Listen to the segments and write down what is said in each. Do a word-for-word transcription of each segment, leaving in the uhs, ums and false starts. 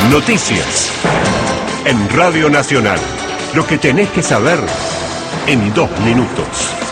Noticias en Radio Nacional. Lo que tenés que saber en dos minutos.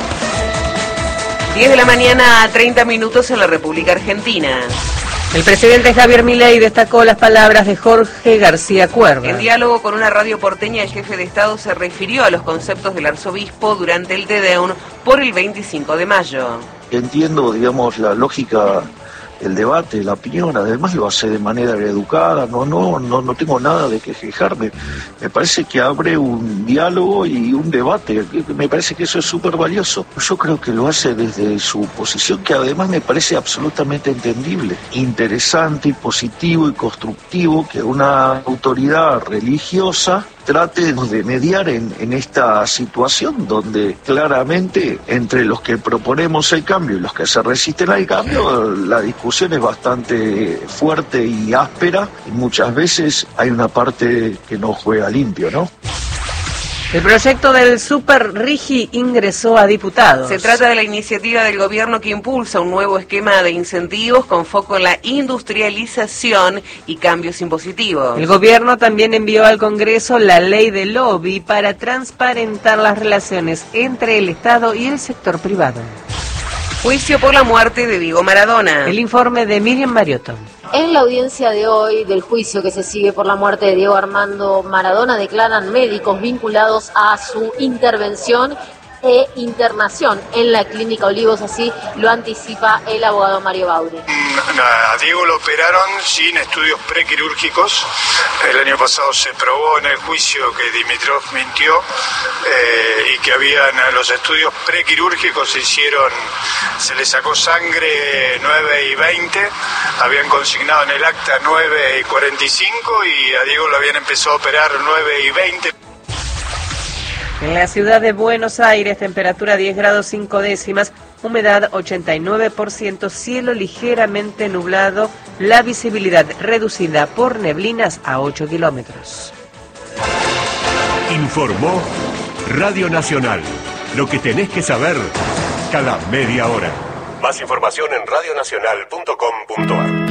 diez de la mañana a treinta minutos en la República Argentina. El presidente Javier Milei destacó las palabras de Jorge García Cuerva. En diálogo con una radio porteña, el jefe de Estado se refirió a los conceptos del arzobispo durante el Te Deum por el veinticinco de mayo. Entiendo, digamos, la lógica, el debate, la opinión, además lo hace de manera educada, no, no, no, no tengo nada de que quejarme. Me parece que abre un diálogo y un debate, me parece que eso es súper valioso. Yo creo que lo hace desde su posición, que además me parece absolutamente entendible, interesante y positivo y constructivo que una autoridad religiosa trate de mediar en, en esta situación donde claramente entre los que proponemos el cambio y los que se resisten al cambio, la discusión es bastante fuerte y áspera y muchas veces hay una parte que no juega limpio, ¿no? El proyecto del Super Rigi ingresó a diputados. Se trata de la iniciativa del gobierno que impulsa un nuevo esquema de incentivos con foco en la industrialización y cambios impositivos. El gobierno también envió al Congreso la ley de lobby para transparentar las relaciones entre el Estado y el sector privado. Juicio por la muerte de Diego Maradona. El informe de Miriam Mariotto. En la audiencia de hoy del juicio que se sigue por la muerte de Diego Armando Maradona, declaran médicos vinculados a su intervención e internación en la Clínica Olivos, así lo anticipa el abogado Mario Bauri. A Diego lo operaron sin estudios prequirúrgicos. El año pasado se probó en el juicio que Dimitrov mintió eh, y que habían los estudios prequirúrgicos se hicieron, se le sacó sangre nueve y veinte, habían consignado en el acta nueve y cuarenta y cinco y a Diego lo habían empezado a operar nueve y veinte. En la ciudad de Buenos Aires, temperatura diez grados cinco décimas, humedad ochenta y nueve por ciento, cielo ligeramente nublado, la visibilidad reducida por neblinas a ocho kilómetros. Informó Radio Nacional. Lo que tenés que saber cada media hora. Más información en radio nacional punto com punto ar.